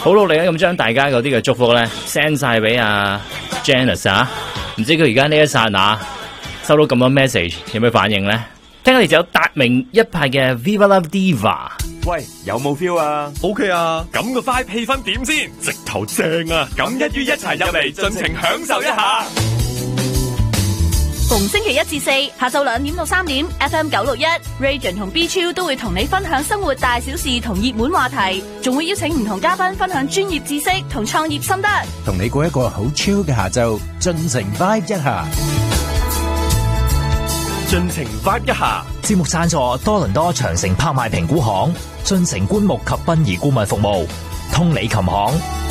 好努力咁將大家嗰啲嘅祝福咧 send 晒俾阿 Janice 啊！唔知佢而家呢一剎那收到咁多 message 有咩反應咧？聽下嚟就有達明一派嘅 Viva La Diva。 喂，有冇 feel 啊 ？OK 啊，咁個 vibe 氣氛點先？直頭正啊！咁一於一齊入嚟，盡情享受一下。 逢星期1至4下晝2點到3點 ，FM 961 Radiant 同 B Chill 都會同你分享生活大小事同熱門話題，仲會邀請唔同嘉賓分享專業知識同創業心得， 同你過一個好 chill 嘅下晝，盡情 vibe 一下。 盡情 vibe 一下。 節目贊助多倫多長城拍賣評估行、進城棺木及殯儀顧問服務、通理琴行。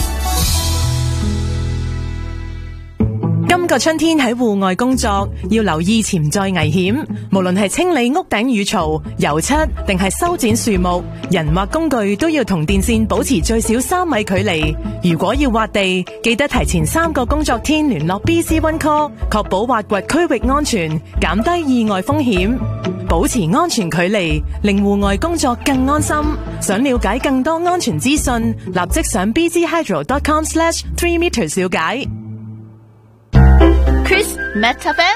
今個春天喺戶外工作，要留意潛在危險。無論係清理屋頂雨槽、油漆，定係修剪樹木，人或工具都要同電線保持最少3米距離。如果要挖地，記得提前3個工作天聯絡 BC One Call， 確保挖掘區域安全，減低意外風險。保持安全距離，令戶外工作更安心。想了解更多安全資訊，立即上 bchydro.com/3meters 了解。 Chris Metafan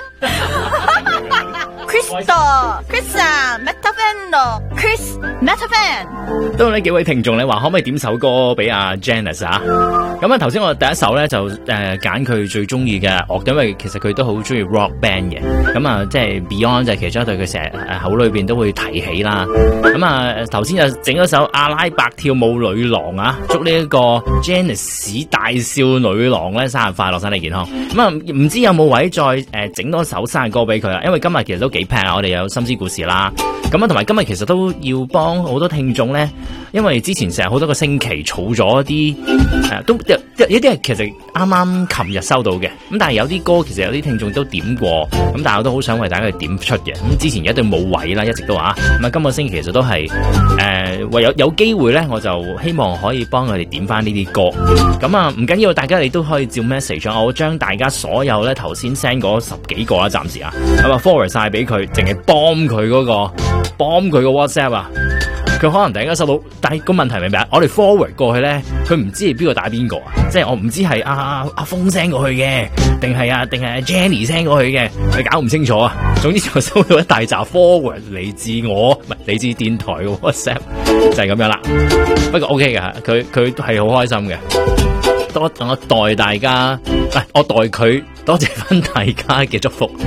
Crystal Chris 啊 Metafan Chris Metafan 都有呢幾位聽眾咧話可唔可以點首歌俾阿 Janice 啊？咁啊頭先我第一首咧就揀佢最中意嘅樂隊，因為其實佢都好中意 rock band 嘅。咁啊即係 Beyond 就係其中一隊，佢成日口裏邊都會提起啦。咁啊頭先就整咗首阿拉伯跳舞女郎啊，祝呢一個 Janice 大少女郎咧生日快樂，身體健康。咁啊唔知有冇位再整多首生日歌俾佢啊？因為今日其實都幾 pack 啊，我哋有心思故事啦。咁啊同埋今日其實都要幫好多聽眾咧，因為之前成日好多個星期儲咗一啲都有啲係其實啱啱琴日收到嘅，咁但係有啲歌其實有啲聽眾都點過，咁但係我都好想為大家去點出嘅。咁之前一定冇位啦，一直都話咁啊今個星期其實都係為有機會咧，我就希望可以幫佢哋點翻呢啲歌。咁啊唔緊要，大家你都可以照 message， 我將大家所有咧頭先 send 嗰10幾個啦，暫時啊咁啊 forward 晒俾佢，淨係幫佢嗰個 WhatsApp 啊。佢可能突然間收到，但係個問題明唔明啊？我哋 forward 過去咧，佢唔知係邊個打邊個啊！即係我唔知係阿峰 send 過去嘅，定係 Jenny send 過去嘅，你搞唔清楚啊！總之就收到一大紮 forward 嚟自我，唔係嚟自電台嘅 WhatsApp， 就係咁樣啦。不過 OK 嘅，佢係好開心嘅。我代大家，我代佢多謝翻大家嘅祝福。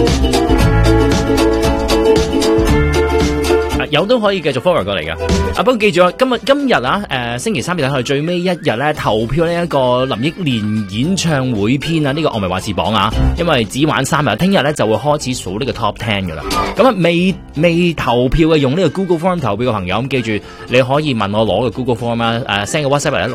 有都可以繼續 forward 過嚟噶。不過記住啊，今日啊，星期3日係最尾一日咧，投票呢一個林憶蓮演唱會篇啊，呢個樂迷話事榜啊，因為只玩3日，聽日咧就會開始數呢個 top 10噶啦。咁啊，未投票嘅用呢個 Google Form 投票嘅朋友，咁記住你可以問我攞個 Google Form 啊，send 個 WhatsApp 嚟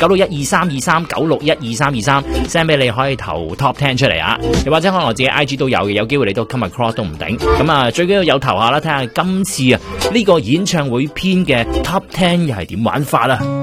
604-961-2323-961-2323，send 俾你可以投 top 10出嚟啊。又或者可能我自己 IG 都有嘅，有機會你都 come across 都唔定。咁啊，最緊要有投下啦，睇下今次啊呢個演唱會篇嘅 Top 10又係點玩法啊！